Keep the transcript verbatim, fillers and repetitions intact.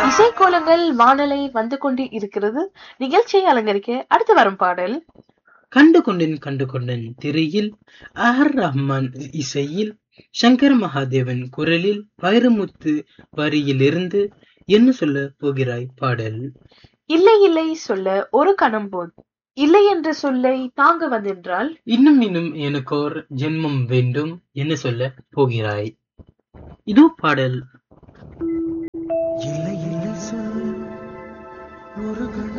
இசைக்கோலங்கள் வானலை வந்து கொண்டு இருக்கிறது. நிகழ்ச்சியை அலங்கரிக்க அடுத்து வரும் பாடல் கண்டு கொண்டேன் கண்டு கொண்டேன் திரையில் ஆர் ரஹ்மான் இசையில் சங்கர் மகாதேவன் குரலில் வைரமுத்து வரியிலிருந்து என்ன சொல்ல போகிறாய் பாடல். இல்லை இல்லை சொல்ல ஒரு கணம் போல் இல்லை என்ற சொல்லை தாங்க வந்தென்றால் இன்னும் இன்னும் எனக்கோர் ஜென்மம் வேண்டும் என்ன சொல்ல போகிறாய். இதோ பாடல். இல்லை இல்லை சொல் ஒரு கணம்